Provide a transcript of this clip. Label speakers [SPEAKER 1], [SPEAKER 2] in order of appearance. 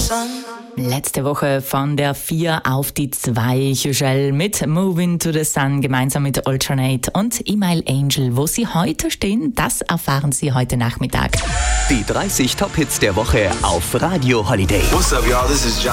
[SPEAKER 1] Letzte Woche von der 4 auf die 2. Juchel mit Moving to the Sun gemeinsam mit Alternate und Email Angel. Wo sie heute stehen, das erfahren Sie heute Nachmittag.
[SPEAKER 2] Die 30 Top-Hits der Woche auf Radio Holiday.
[SPEAKER 3] What's up, y'all? This is Ja